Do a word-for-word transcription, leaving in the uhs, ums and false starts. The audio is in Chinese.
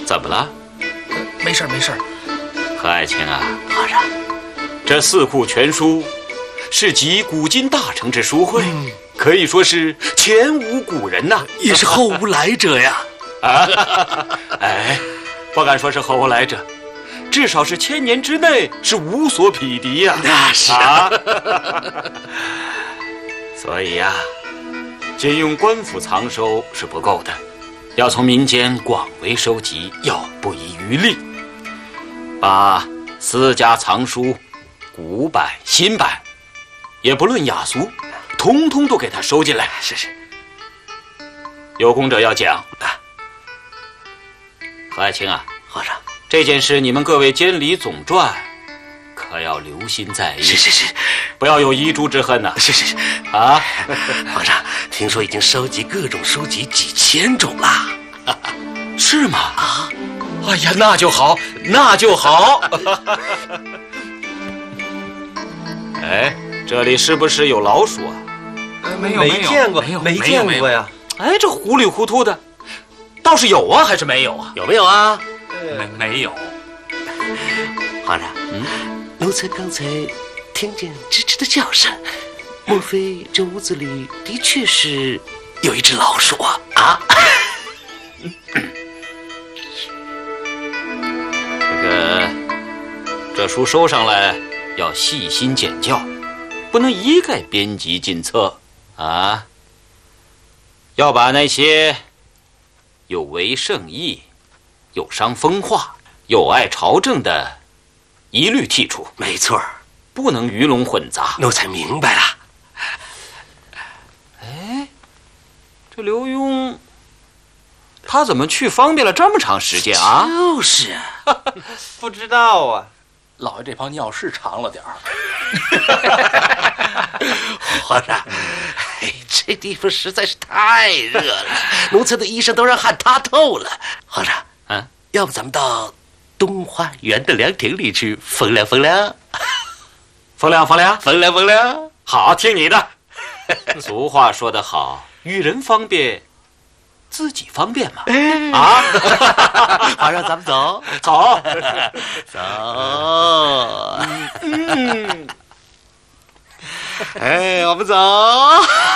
怎么了？ 没事没事。 何爱卿啊， 皇上， 这四库全书是集古今大成之书汇， 嗯、 可以说是前无古人呐、啊， 也是后无来者呀。 啊，哎，不敢说是后无来者，至少是千年之内是无所匹敌呀、啊。 那是啊。 所以呀、啊，仅用官府藏收是不够的，要从民间广为收集，要不遗余力，把私家藏书、古版、新版，也不论雅俗，通通都给他收进来。 是是。 有功者要讲。何爱卿啊， 皇上， 这件事你们各位监理总传，可要留心在意。 是是是， 不要有遗珠之恨呐、啊。 是是是。 啊， 皇上，听说已经收集各种书籍几千种了。 是吗？ 啊， 哎呀，那就好，那就好。 哎，这里是不是有老鼠啊？ 呃、没有， 没见过， 没有， 没见过呀。 哎，这糊里糊涂的， 倒是有啊，还是没有啊？ 有没有啊？ 没没有。 皇上，嗯，奴才刚才听见吱吱的叫声，莫非这屋子里的确是有一只老鼠啊？啊？ 这个，这书收上来要细心检校，不能一概编辑进册啊！要把那些有违圣意、有伤风化、有碍朝政的一律剔除。 没错， 不能鱼龙混杂。 奴才明白了。 哎，这刘墉，他怎么去方便了这么长时间啊？ 就是啊， 不知道啊。 老爷这泡尿是长了点儿。 皇上，哎，这地方实在是太热了，奴才的衣裳都让汗塌透了。皇上， 嗯， 要不咱们到东花园的凉亭里去风凉风凉？ 风凉风凉， 风凉风凉。 好，听你的。俗话说得好，与人方便，自己方便嘛。 哎、 啊， 皇上，咱们走走走。嗯，哎，我们走。